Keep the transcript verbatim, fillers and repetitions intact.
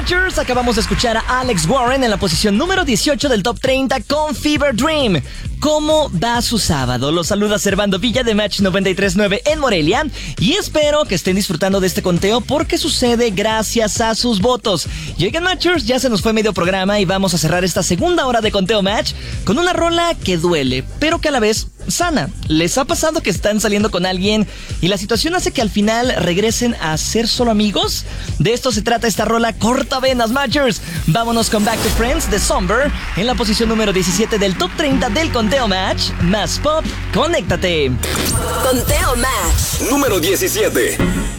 Matchers, acabamos de escuchar a Alex Warren en la posición número dieciocho del Top treinta con Fever Dream. ¿Cómo va su sábado? Los saluda Servando Villa de Match noventa y tres punto nueve en Morelia y espero que estén disfrutando de este conteo porque sucede gracias a sus votos. Y oigan, Matchers, ya se nos fue medio programa y vamos a cerrar esta segunda hora de conteo Match con una rola que duele, pero que a la vez sana. ¿Les ha pasado que están saliendo con alguien y la situación hace que al final regresen a ser solo amigos? De esto se trata esta rola cortavenas, Matchers. Vámonos con Back to Friends de Somber en la posición número diecisiete del Top treinta del conteo Match. Más pop, conéctate. Conteo Match número diecisiete.